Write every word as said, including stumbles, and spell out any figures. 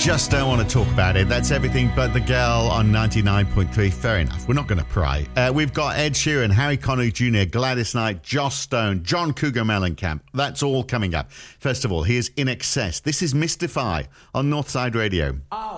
just don't want to talk about it. That's Everything But the Girl on ninety-nine point three. Fair enough. We're not going to pry. Uh, we've got Ed Sheeran, Harry Connick Junior, Gladys Knight, Joss Stone, John Cougar Mellencamp. That's all coming up. First of all, here's In Excess. This is Mystify on Northside Radio. Oh.